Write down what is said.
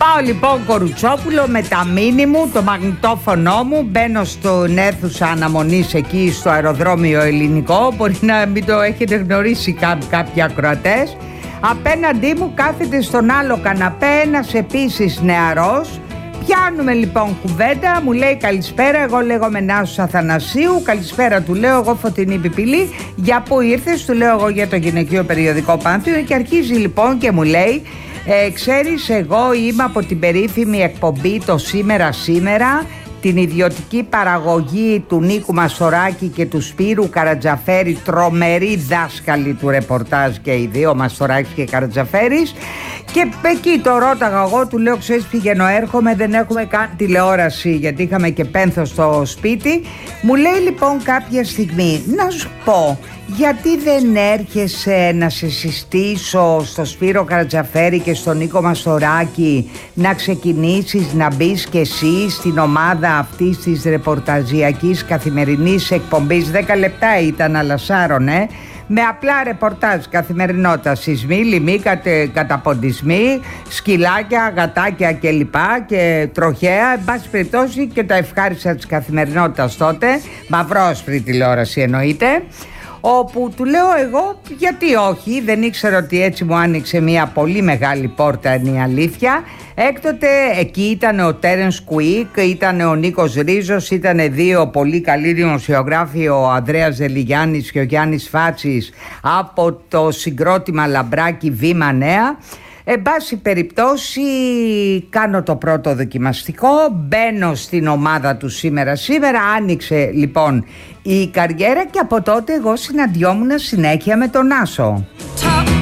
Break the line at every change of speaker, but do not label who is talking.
Πάω λοιπόν Κορουτσόπουλο με τα μίνι μου, το μαγνητόφωνο μου. Μπαίνω στην αίθουσα αναμονής εκεί στο αεροδρόμιο Ελληνικό. Μπορεί να μην το έχετε γνωρίσει κάποιοι ακροατές. Απέναντί μου κάθεται στον άλλο καναπέ ένας επίσης νεαρός. Πιάνουμε λοιπόν κουβέντα, μου λέει καλησπέρα, εγώ λέγομαι Νάσος Αθανασίου. Καλησπέρα του λέω, εγώ Φωτεινή Πιπηλή. Για πού ήρθες, του λέω εγώ για το γυναικείο περιοδικό Πάνθεο. Και αρχίζει λοιπόν και μου λέει ξέρεις, εγώ είμαι από την περίφημη εκπομπή το Σήμερα, την ιδιωτική παραγωγή του Νίκου Μαστοράκη και του Σπύρου Καρατζαφέρη, τρομεροί δάσκαλοι του ρεπορτάζ και οι δύο, Μαστοράκης και Καρατζαφέρης. Και εκεί το ρώταγα εγώ, του λέω ξέρεις πηγαίνω έρχομαι, δεν έχουμε καν τηλεόραση γιατί είχαμε και πένθος στο σπίτι. Μου λέει λοιπόν κάποια στιγμή, να σου πω, γιατί δεν έρχεσαι να σε συστήσω στο Σπύρο Καρατζαφέρη και στον Νίκο Μαστοράκη να ξεκινήσεις να μπεις και εσύ στην ομάδα αυτής της ρεπορταζιακής καθημερινής εκπομπής? 10 λεπτά ήταν, αλλά σάρωνε, με απλά ρεπορτάζ, καθημερινότητα, σεισμοί, λοιμοί, καταποντισμοί, σκυλάκια, γατάκια κλπ. Και τροχέα, εν πάση περιπτώσει, και τα ευχάριστα της καθημερινότητας τότε, μαυρόσπρη τηλεόραση εννοείται. Όπου του λέω εγώ γιατί όχι, δεν ήξερα ότι έτσι μου άνοιξε μια πολύ μεγάλη πόρτα, είναι η αλήθεια. Έκτοτε εκεί ήταν ο Τέρενς Κουίκ, ήταν ο Νίκος Ρίζος, ήταν δύο πολύ καλοί δημοσιογράφοι, ο Ανδρέας Ζελιγιάννης και ο Γιάννης Φάτσης από το συγκρότημα Λαμπράκι Βήμα Νέα. Εν πάση περιπτώσει κάνω το πρώτο δοκιμαστικό, μπαίνω στην ομάδα του σήμερα, άνοιξε λοιπόν η καριέρα και από τότε εγώ συναντιόμουν συνέχεια με τον Άσο.